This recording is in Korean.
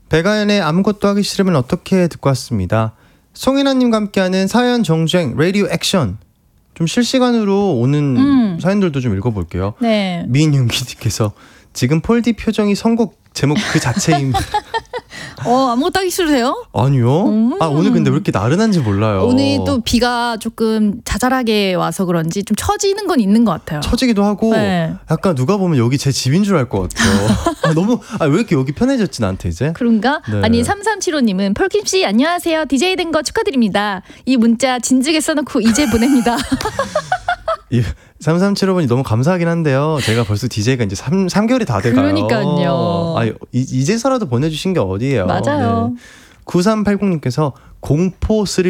배가연의 아무것도 하기 싫으면 어떻게 듣고 왔습니다. 송혜나님과 함께하는 사연 정주행 라디오 액션. 좀 실시간으로 오는 사연들도 좀 읽어볼게요. 네. 미인윤기님께서 지금 폴디 표정이 선곡 제목 그 자체임. 아무것도 하기 싫으세요? 아니요. 오늘 근데 왜 이렇게 나른한지 몰라요. 오늘 또 비가 조금 자잘하게 와서 그런지 좀 처지는 건 있는 것 같아요. 처지기도 하고 네. 약간 누가 보면 여기 제 집인 줄 알 것 같아요. 너무 왜 이렇게 여기 편해졌지 나한테 이제? 그런가? 네. 아니 3375님은 폴킴씨 안녕하세요. DJ 된 거 축하드립니다. 이 문자 진즉에 써놓고 이제 보냅니다. 3375번이 너무 감사하긴 한데요. 제가 벌써 DJ가 이제 3개월이 다 돼가요. 그러니까요. 이제서라도 보내주신 게 어디예요. 맞아요. 네. 9380님께서 공포 스릴